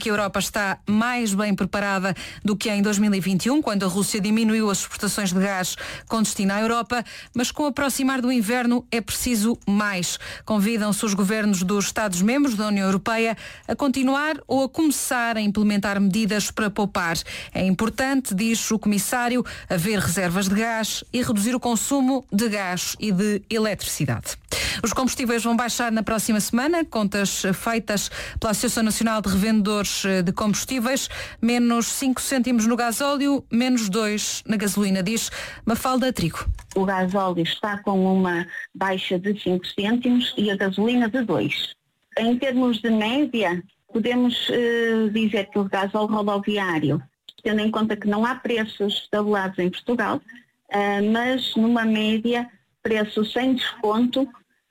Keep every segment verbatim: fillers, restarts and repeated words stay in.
que a Europa está mais bem preparada do que em dois mil e vinte e um, quando a Rússia diminuiu as exportações de gás com destino à Europa, mas com o aproximar do inverno é preciso mais. Convidam-se os governos dos Estados-membros da União Europeia a continuar ou a começar a implementar medidas para poupar. É importante, diz o Comissário, haver reservas de gás e reduzir o consumo de gás e de eletricidade. Os combustíveis vão baixar na próxima semana, contas feitas pela Associação Nacional de Revendedores de Combustíveis, menos cinco cêntimos no gasóleo, menos dois na gasolina, diz Mafalda Trigo. O gasóleo está com uma baixa de cinco cêntimos e a gasolina de dois. Em termos de média, podemos uh, dizer que o gasóleo rodoviário, tendo em conta que não há preços tabulados em Portugal, uh, mas numa média, preço sem desconto,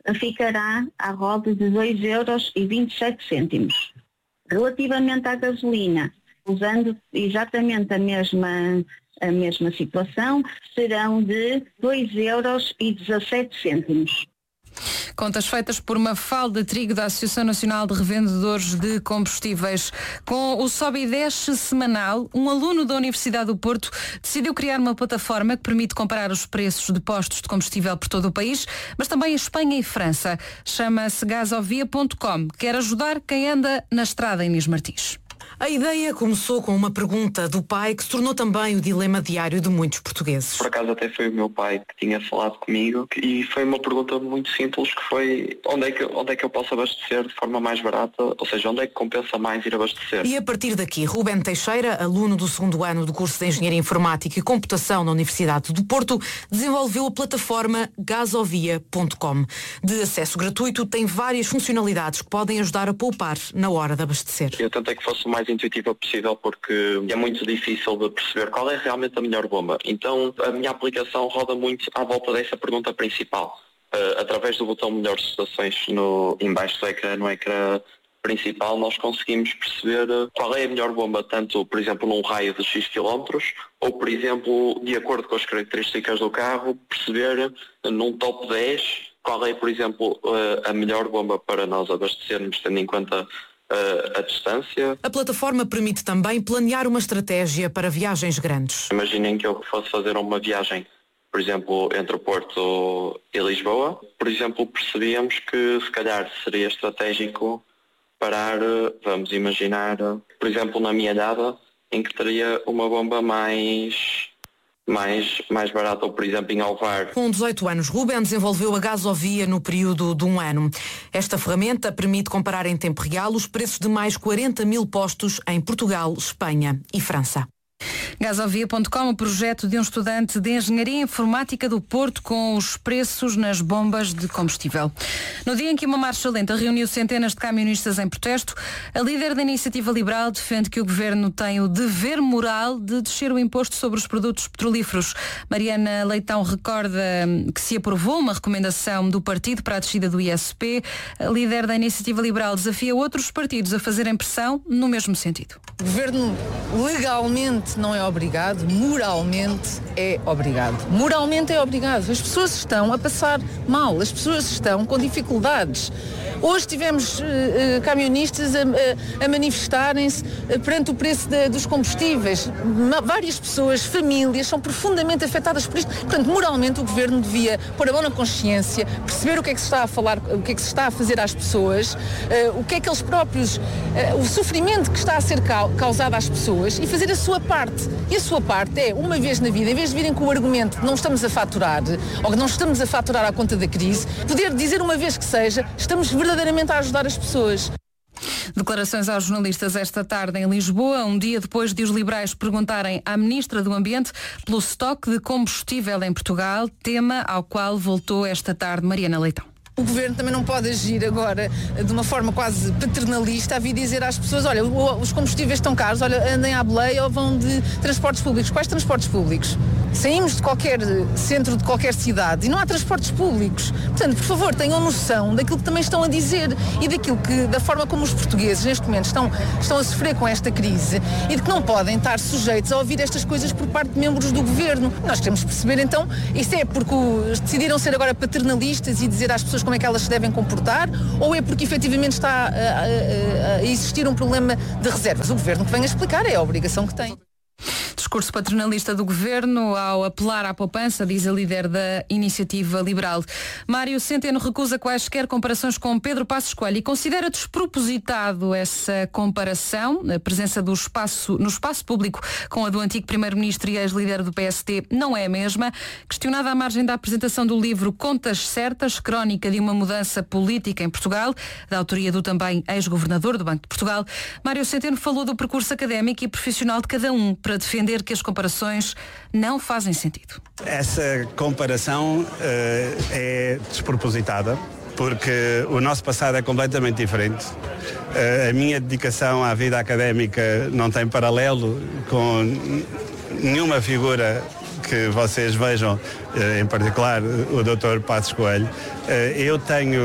ficará à roda de dois euros e vinte e sete cêntimos. Relativamente à gasolina, usando exatamente a mesma, a mesma situação, serão de dois euros e dezassete cêntimos. Contas feitas por Mafalda Trigo, da Associação Nacional de Revendedores de Combustíveis. Com o Sobe e Desce semanal, um aluno da Universidade do Porto decidiu criar uma plataforma que permite comparar os preços de postos de combustível por todo o país, mas também em Espanha e França. Chama-se gasovia ponto com. Quer ajudar quem anda na estrada, Inês Martins. A ideia começou com uma pergunta do pai que se tornou também o dilema diário de muitos portugueses. Por acaso até foi o meu pai que tinha falado comigo e foi uma pergunta muito simples que foi onde é que, onde é que eu posso abastecer de forma mais barata, ou seja, onde é que compensa mais ir abastecer. E a partir daqui, Rubén Teixeira, aluno do segundo ano do curso de Engenharia Informática e Computação na Universidade do Porto, desenvolveu a plataforma gasovia ponto com. De acesso gratuito, tem várias funcionalidades que podem ajudar a poupar na hora de abastecer. Eu tentei que fosse o mais intuitiva possível porque é muito difícil de perceber qual é realmente a melhor bomba. Então a minha aplicação roda muito à volta dessa pergunta principal. Uh, através do botão Melhores Estações no, embaixo do ecrã, no ecrã principal, nós conseguimos perceber qual é a melhor bomba, tanto, por exemplo, num raio de X quilómetros, ou, por exemplo, de acordo com as características do carro, perceber num top dez qual é, por exemplo, uh, a melhor bomba para nós abastecermos, tendo em conta Uh, a distância. A plataforma permite também planear uma estratégia para viagens grandes. Imaginem que eu fosse fazer uma viagem, por exemplo, entre o Porto e Lisboa. Por exemplo, percebíamos que se calhar seria estratégico parar, vamos imaginar, por exemplo, na Mielhada, em que teria uma bomba mais... Mais, mais barato, ou por exemplo em Alvar. Com dezoito anos, Rubén desenvolveu a gasovia no período de um ano. Esta ferramenta permite comparar em tempo real os preços de mais quarenta mil postos em Portugal, Espanha e França. gasovia ponto com, o projeto de um estudante de Engenharia Informática do Porto com os preços nas bombas de combustível. No dia em que uma marcha lenta reuniu centenas de camionistas em protesto, a líder da Iniciativa Liberal defende que o governo tem o dever moral de descer o imposto sobre os produtos petrolíferos. Mariana Leitão recorda que se aprovou uma recomendação do partido para a descida do I S P. A líder da Iniciativa Liberal desafia outros partidos a fazerem pressão no mesmo sentido. O governo legalmente não é obrigado, moralmente é obrigado. Moralmente é obrigado. As pessoas estão a passar mal, as pessoas estão com dificuldades. Hoje tivemos uh, uh, camionistas a, a, a manifestarem-se uh, perante o preço de, dos combustíveis. Ma- várias pessoas, famílias, são profundamente afetadas por isto. Portanto, moralmente o governo devia pôr a mão na consciência, perceber o que é que se está a falar, o que é que se está a fazer às pessoas, uh, o que é que eles próprios, uh, o sofrimento que está a ser ca- causado às pessoas e fazer a sua parte. E a sua parte é, uma vez na vida, em vez de virem com o argumento que não estamos a faturar, ou que não estamos a faturar à conta da crise, poder dizer uma vez que seja, estamos verdadeiramente a ajudar as pessoas. Declarações aos jornalistas esta tarde em Lisboa, um dia depois de os liberais perguntarem à Ministra do Ambiente pelo estoque de combustível em Portugal, tema ao qual voltou esta tarde Mariana Leitão. O governo também não pode agir agora de uma forma quase paternalista a vir dizer às pessoas, olha, os combustíveis estão caros, olha, andem à boleia ou vão de transportes públicos. Quais transportes públicos? saímos de qualquer centro de qualquer cidade e não há transportes públicos. Portanto, por favor, tenham noção daquilo que também estão a dizer e daquilo que, da forma como os portugueses neste momento estão, estão a sofrer com esta crise e de que não podem estar sujeitos a ouvir estas coisas por parte de membros do governo. Nós queremos perceber então, isso é porque os, decidiram ser agora paternalistas e dizer às pessoas como é que elas se devem comportar, ou é porque efetivamente está a, a, a existir um problema de reservas? O governo que vem a explicar, é a obrigação que tem. Discurso paternalista do governo ao apelar à poupança, diz a líder da Iniciativa Liberal. Mário Centeno recusa quaisquer comparações com Pedro Passos Coelho e considera despropositado essa comparação. A presença do espaço, no espaço público com a do antigo primeiro-ministro e ex-líder do P S D não é a mesma. Questionada à margem da apresentação do livro Contas Certas, crónica de uma mudança política em Portugal, da autoria do também ex-governador do Banco de Portugal, Mário Centeno falou do percurso académico e profissional de cada um para defender que as comparações não fazem sentido. Essa comparação uh, é despropositada, porque o nosso passado é completamente diferente. Uh, a minha dedicação à vida académica não tem paralelo com nenhuma figura que vocês vejam, uh, em particular o doutor Passos Coelho. Uh, eu tenho,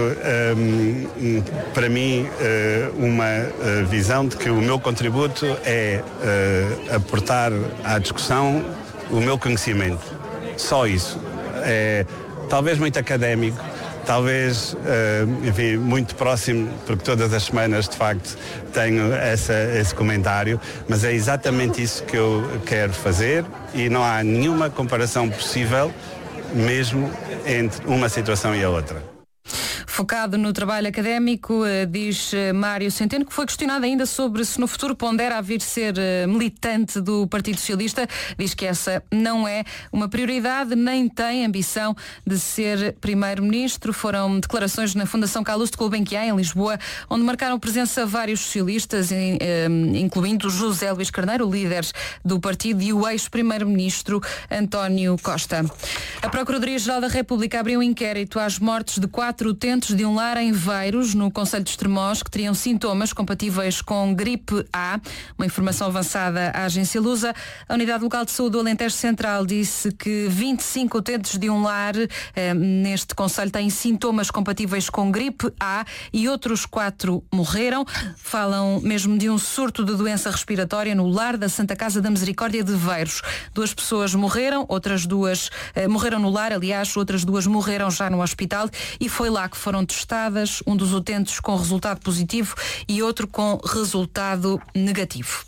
um, para mim, uh, uma uh, visão de que o meu contributo é uh, aportar à discussão o meu conhecimento. Só isso. É talvez muito académico, talvez, uh, enfim, muito próximo, porque todas as semanas, de facto, tenho essa, esse comentário, mas é exatamente isso que eu quero fazer e não há nenhuma comparação possível, mesmo entre uma situação e a outra. Focado no trabalho académico, diz Mário Centeno, que foi questionado ainda sobre se no futuro pondera vir ser militante do Partido Socialista. Diz que essa não é uma prioridade, nem tem ambição de ser primeiro-ministro. Foram declarações na Fundação Calouste Gulbenkian, em Lisboa, onde marcaram presença vários socialistas, incluindo José Luís Carneiro, líder do partido, e o ex-primeiro-ministro António Costa. A Procuradoria-Geral da República abriu um inquérito às mortes de quatro utentes de um lar em Veiros, no concelho de Estremoz, que teriam sintomas compatíveis com gripe A. Uma informação avançada à agência Lusa. A Unidade Local de Saúde do Alentejo Central disse que vinte e cinco utentes de um lar eh, neste concelho têm sintomas compatíveis com gripe A e outros quatro morreram. Falam mesmo de um surto de doença respiratória no lar da Santa Casa da Misericórdia de Veiros. Duas pessoas morreram, outras duas eh, morreram no lar, aliás, outras duas morreram já no hospital, e foi lá que foram testadas, um dos utentes com resultado positivo e outro com resultado negativo.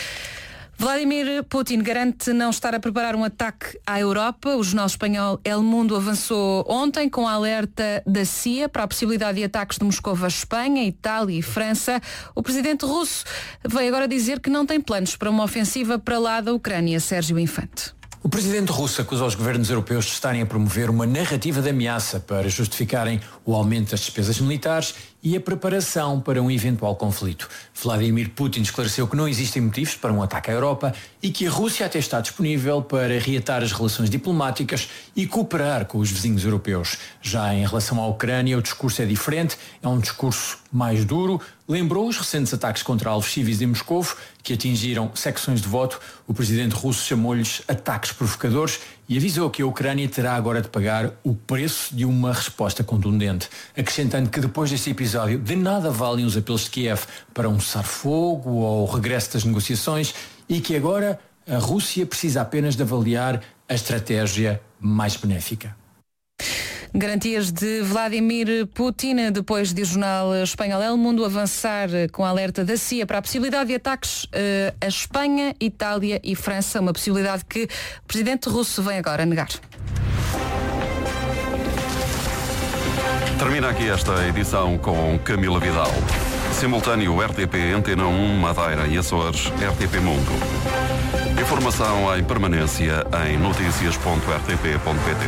Vladimir Putin garante não estar a preparar um ataque à Europa. O jornal espanhol El Mundo avançou ontem com a alerta da C I A para a possibilidade de ataques de Moscou à Espanha, Itália e França. O presidente russo veio agora dizer que não tem planos para uma ofensiva para lá da Ucrânia. Sérgio Infante. O presidente russo acusa os governos europeus de estarem a promover uma narrativa de ameaça para justificarem o aumento das despesas militares e a preparação para um eventual conflito. Vladimir Putin esclareceu que não existem motivos para um ataque à Europa e que a Rússia até está disponível para reatar as relações diplomáticas e cooperar com os vizinhos europeus. Já em relação à Ucrânia, o discurso é diferente, é um discurso mais duro. Lembrou os recentes ataques contra alvos civis em Moscou, que atingiram secções de voto. O presidente russo chamou-lhes ataques provocadores e avisou que a Ucrânia terá agora de pagar o preço de uma resposta contundente, acrescentando que depois deste episódio de nada valem os apelos de Kiev para um cessar-fogo ou o regresso das negociações e que agora a Rússia precisa apenas de avaliar a estratégia mais benéfica. Garantias de Vladimir Putin, depois de o jornal espanhol El Mundo avançar com a alerta da C I A para a possibilidade de ataques uh, a Espanha, Itália e França, uma possibilidade que o presidente russo vem agora negar. Termina aqui esta edição com Camila Vidal. Simultâneo R T P, Antena um, Madeira e Açores, R T P Mundo. Informação em permanência em notícias ponto r t p ponto p t.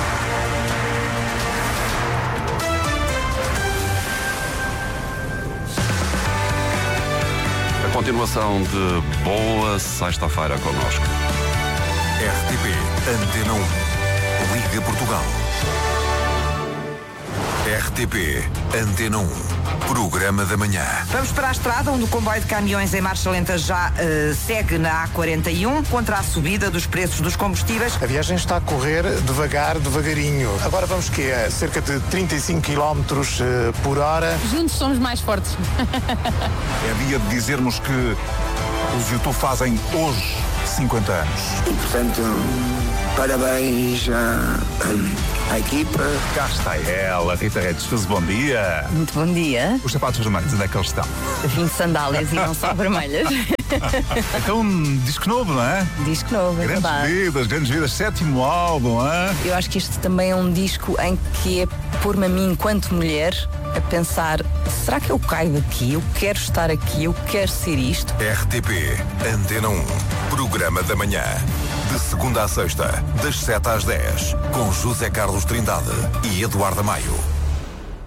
Continuação de boa sexta-feira connosco. R T P Antena um. Liga Portugal. R T P Antena um, Programa da Manhã. Vamos para a estrada, onde o comboio de caminhões em marcha lenta já uh, segue na A quarenta e um contra a subida dos preços dos combustíveis. A viagem está a correr devagar, devagarinho. Agora vamos que é cerca de trinta e cinco quilómetros por hora. Juntos somos mais fortes. É dia de dizermos que os YouTube fazem hoje cinquenta anos. E, portanto, parabéns à, à equipa. Cá está ela, Rita Redes. Bom dia. Muito bom dia. Os sapatos vermelhos, onde é que eles estão? Vim de sandálias e não só vermelhas. Então, um disco novo, não é? Disco novo, é Grandes verdade. vidas, grandes vidas, sétimo álbum, hein? Eu acho que este também é um disco em que é pôr-me a mim, enquanto mulher, a pensar, será que eu caio daqui? Eu quero estar aqui, eu quero ser isto. R T P Antena um, Programa da Manhã. De segunda à sexta, das sete às dez, com José Carlos Trindade e Eduardo Maio.